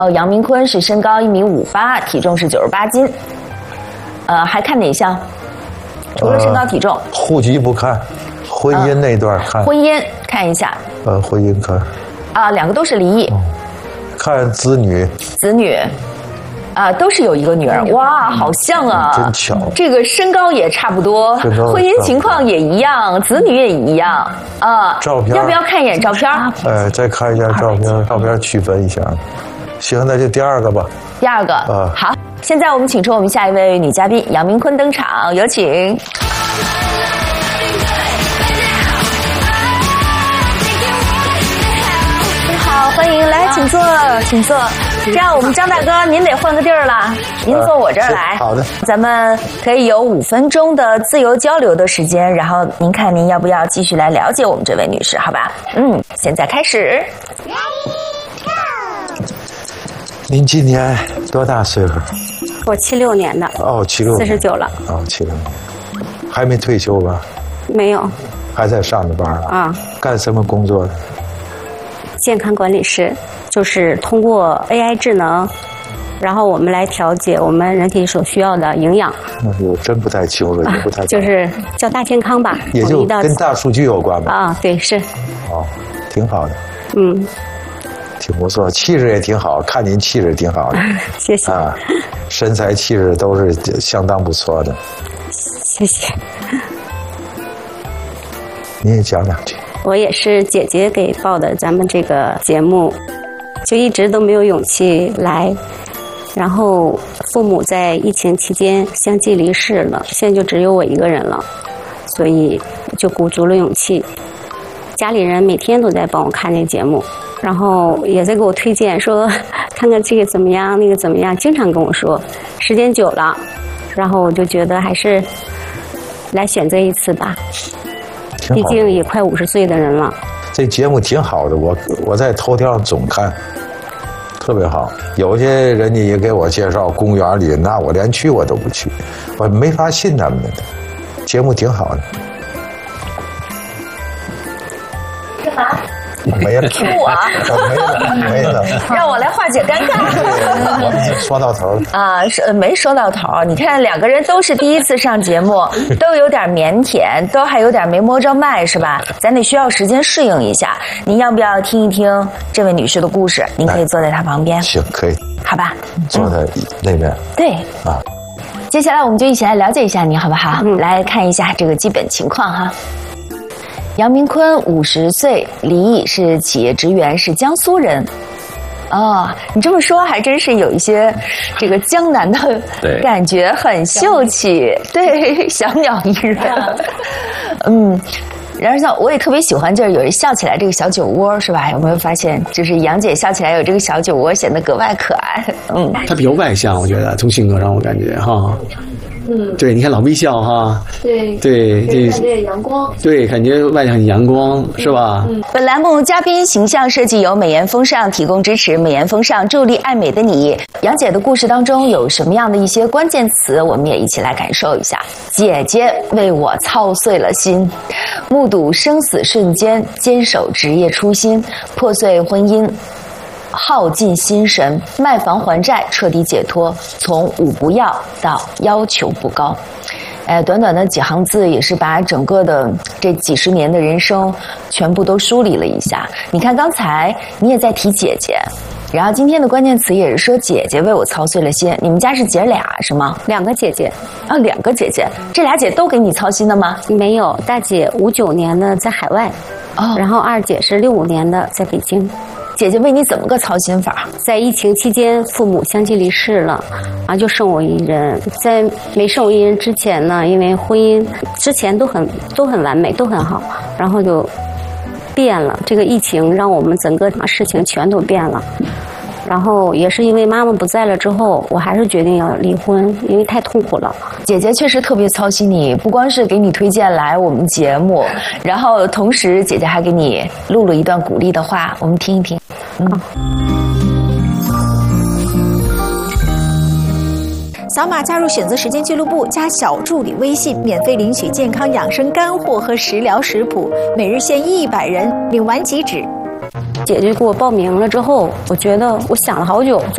杨明坤是身高1.58米，体重是98斤。还看哪项？除了身高体重， 户籍不看，婚姻那段看。 婚姻看一下。 婚姻看。 两个都是离异。 看子女。 子女。都是有一个女儿，哇，好像啊， 真巧。 这个身高也差不多，婚姻情况也一样，子女也一样照片要不要看一眼照片？ 再看一下照片，照片区分一下。行，那就第二个吧。 第二个，好，现在我们请出我们下一位女嘉宾杨明坤登场，有请。好，欢迎，来，请坐，请坐。这样，我们张大哥，您得换个地儿了，您坐我这儿来。 好的。 咱们可以有5分钟的自由交流的时间，然后您看您要不要继续来了解我们这位女士，好吧？现在开始。 您今年多大岁数？ 我76年的。 76。 49了。 76年，还没退休吧？ 没有。 还在上着班啊？干什么工作的？ 健康管理师，就是通过 AI 智能，然后我们来调节我们人体所需要的营养。 我真不太清楚，也不太就是叫大健康吧， 也就跟大数据有关吧。 对，是。 挺好的。挺不错，气质也挺好，看您气质挺好的。 谢谢。 身材气质都是相当不错的。 谢谢。 您也讲两句。 我也是姐姐给报的咱们这个节目，就一直都没有勇气来，然后父母在疫情期间相继离世了，现在就只有我一个人了，所以就鼓足了勇气。家里人每天都在帮我看这节目，然后也在给我推荐说看看这个怎么样，那个怎么样，经常跟我说。时间久了，然后我就觉得还是来选择一次吧。毕竟也快50岁的人了。 这节目挺好的，我在头条上总看，特别好。有些人家也给我介绍公园里，那我连去我都不去，我没法信他们的。节目挺好的。 干嘛？ 没了。没了。 让我来化解尴尬。 我们说到头了没说到头。你看2个人都是第一次上节目，都有点腼腆，都还有点没摸着麦，是吧？咱得需要时间适应一下。您要不要听一听这位女士的故事？您可以坐在她旁边。 行，可以。 好吧。 坐在那边。 对。接下来我们就一起来了解一下你，好不好？来看一下这个基本情况哈。杨明坤50岁，离异，是企业职员，是江苏人。你这么说还真是有一些这个江南的感觉，很秀气。对，小鸟依人。然后像我也特别喜欢，就是有人笑起来这个小酒窝，是吧？有没有发现，就是杨姐笑起来有这个小酒窝，显得格外可爱。 她比较外向，我觉得从性格上我感觉哈。对，你看老微笑哈，对，感觉阳光， 对，感觉外向很阳光，是吧？ 本栏目嘉宾形象设计由美颜风尚提供支持，美颜风尚助力爱美的你。杨姐的故事当中有什么样的一些关键词，我们也一起来感受一下。姐姐为我操碎了心，目睹生死瞬间，坚守职业初心，破碎婚姻，耗尽心神，卖房还债，彻底解脱，从五不要到要求不高。短短的几行字也是把整个的这几十年的人生全部都梳理了一下。你看刚才你也在提姐姐，然后今天的关键词也是说姐姐为我操碎了心。你们家是姐俩是吗 ？2个姐姐。 2个姐姐，这俩姐都给你操心的吗？ 没有，大姐59年的在海外，然后二姐是65年的在北京。 姐姐为你怎么个操心法？ 在疫情期间，父母相继离世了，就剩我一人。在没剩我一人之前呢，因为婚姻之前都很完美，都很好，然后就变了。这个疫情让我们整个事情全都变了。然后也是因为妈妈不在了之后，我还是决定要离婚，因为太痛苦了。 姐姐确实特别操心你，不光是给你推荐来我们节目，然后同时姐姐还给你录了一段鼓励的话，我们听一听。 扫码加入选择时间俱乐部，加小助理微信，免费领取健康养生干货和食疗食谱，每日限100人，领完即止。 姐姐给我报名了之后，我觉得我想了好久，